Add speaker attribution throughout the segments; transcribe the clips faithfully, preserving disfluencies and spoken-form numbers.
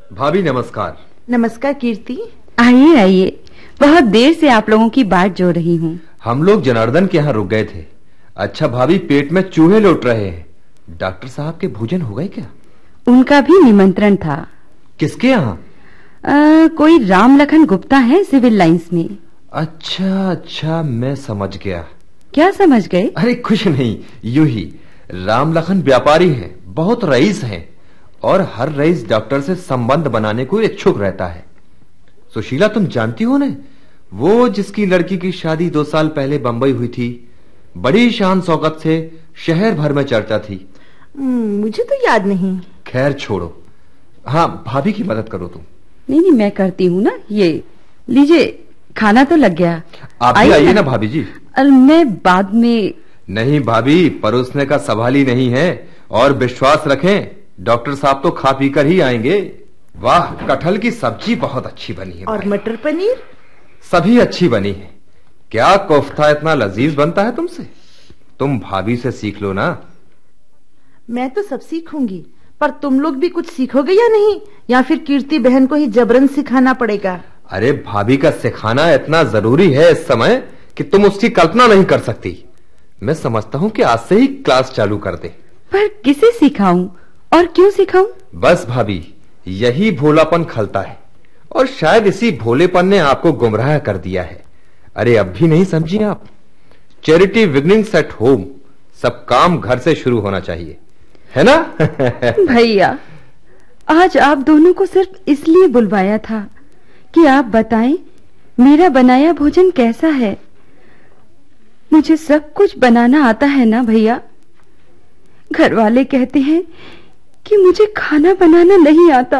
Speaker 1: भाभी नमस्कार।
Speaker 2: नमस्कार कीर्ति।
Speaker 3: आइए आइए, बहुत देर से आप लोगों की बाट जोड़ रही हूँ।
Speaker 1: हम लोग जनार्दन के यहाँ रुक गए थे। अच्छा भाभी, पेट में चूहे लौट रहे हैं। डॉक्टर साहब के भोजन हो गए क्या?
Speaker 3: उनका भी निमंत्रण था।
Speaker 1: किसके यहाँ?
Speaker 3: कोई राम लखन गुप्ता है, सिविल लाइंस में।
Speaker 1: अच्छा अच्छा, मैं समझ गया।
Speaker 3: क्या समझ गए?
Speaker 1: अरे कुछ नहीं, यूं ही। राम लखन व्यापारी हैं, बहुत रईस हैं, और हर रईस डॉक्टर से संबंध बनाने को इच्छुक रहता है। सुशीला, तुम जानती हो ना, वो जिसकी लड़की की शादी दो साल पहले बंबई हुई थी, बड़ी शान शौकत से शहर भर में चर्चा थी।
Speaker 2: मुझे तो याद नहीं।
Speaker 1: खैर छोड़ो। हाँ भाभी की मदद करो तुम।
Speaker 3: नहीं नहीं, मैं करती हूँ ना। ये लीजिए, खाना तो लग गया।
Speaker 1: आप भी आइए ना भाभी जी।
Speaker 3: मैं बाद में।
Speaker 1: नहीं भाभी, परोसने का सवाल ही नहीं है। और विश्वास रखें, डॉक्टर साहब तो खा पी कर ही आएंगे। वाह, कटहल की सब्जी बहुत अच्छी बनी है।
Speaker 2: और मटर पनीर
Speaker 1: सभी अच्छी बनी है। क्या कोफ्ता इतना लजीज बनता है तुमसे? तुम भाभी से सीख लो ना।
Speaker 2: मैं तो सब सीखूंगी, पर तुम लोग भी कुछ सीखोगे या नहीं, या फिर कीर्ति बहन को ही जबरन सिखाना पड़ेगा?
Speaker 1: अरे भाभी का सिखाना इतना जरूरी है इस समय कि तुम उसकी कल्पना नहीं कर सकती। मैं समझता हूँ कि आज से ही क्लास चालू कर दे।
Speaker 3: पर किसे सिखाऊं और क्यों सिखाऊं?
Speaker 1: बस भाभी, यही भोलापन खलता है, और शायद इसी भोलेपन ने आपको गुमराह कर दिया है। अरे अब भी नहीं समझी आप? Charity beginnings at home. सब काम घर से शुरू होना चाहिए, है ना?
Speaker 3: भैया, आज आप दोनों को सिर्फ इसलिए बुलवाया था कि आप बताएं मेरा बनाया भोजन कैसा है। मुझे सब कुछ बनाना आता है ना भैया। घर वाले कहते हैं कि मुझे खाना बनाना नहीं आता।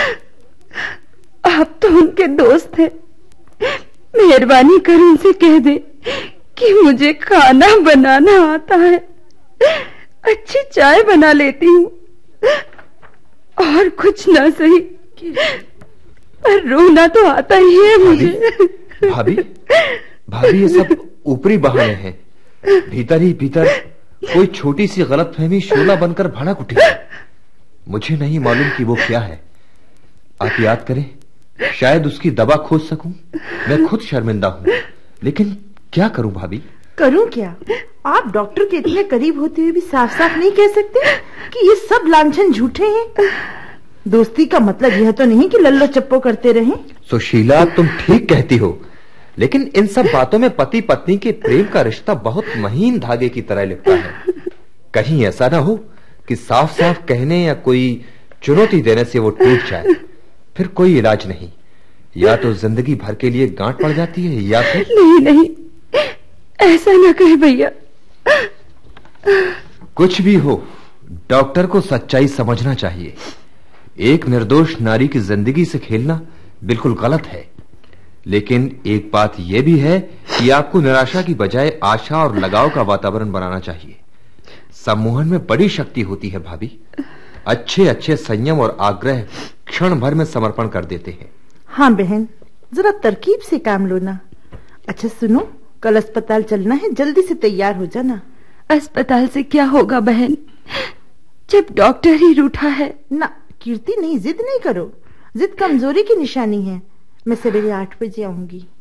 Speaker 3: आप तो उनके दोस्त हैं, मेहरबानी कर उनसे कह दे कि मुझे खाना बनाना आता है। अच्छी चाय बना लेती हूँ, और कुछ ना सही पर रोना तो आता ही है मुझे।
Speaker 1: भाभी, भाभी, ये सब ऊपरी बहाने हैं। भीतर ही भीतर कोई छोटी सी गलतफहमी शोला बनकर भड़क उठी है। मुझे नहीं मालूम कि वो क्या है। आप याद करें, शायद उसकी दवा खोज सकूं। मैं खुद शर्मिंदा हूं, लेकिन क्या करूं भाभी?
Speaker 2: करूं क्या? आप डॉक्टर के इतने करीब होते हुए भी साफ साफ नहीं कह सकते कि ये सब लांछन झूठे हैं। दोस्ती का मतलब यह तो नहीं कि लल्लो चप्पो करते रहें।
Speaker 1: सुशीला, तुम ठीक कहती हो, लेकिन इन सब बातों में पति पत्नी के प्रेम का रिश्ता बहुत महीन धागे की तरह लिपटा है। कहीं ऐसा ना हो कि साफ साफ कहने या कोई चुनौती देने से वो टूट जाए। फिर कोई इलाज नहीं। या तो जिंदगी भर के लिए गांठ पड़ जाती है, या फिर
Speaker 3: नहीं नहीं, ऐसा ना कहे भैया।
Speaker 1: कुछ भी हो, डॉक्टर को सच्चाई समझना चाहिए। एक निर्दोष नारी की जिंदगी से खेलना बिल्कुल गलत है। लेकिन एक बात यह भी है कि आपको निराशा की बजाय आशा और लगाव का वातावरण बनाना चाहिए। सम्मोहन में बड़ी शक्ति होती है भाभी। अच्छे अच्छे संयम और आग्रह क्षण भर में समर्पण कर देते हैं।
Speaker 2: हाँ बहन, जरा तरकीब से काम लो ना। अच्छा सुनो, कल अस्पताल चलना है, जल्दी से तैयार हो जाना।
Speaker 3: अस्पताल से क्या होगा बहन, जब डॉक्टर ही रूठा है।
Speaker 2: ना कीर्ति, नहीं, जिद नहीं करो। जिद कमजोरी की निशानी है। मैं सवेरे आठ बजे आऊंगी।